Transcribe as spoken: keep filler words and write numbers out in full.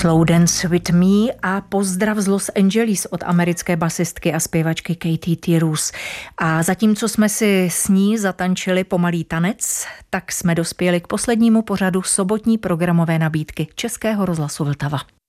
Slow Dance with Me a pozdrav z Los Angeles od americké basistky a zpěvačky Katie Tyrus. A zatímco jsme si s ní zatančili pomalý tanec, tak jsme dospěli k poslednímu pořadu sobotní programové nabídky Českého rozhlasu Vltava.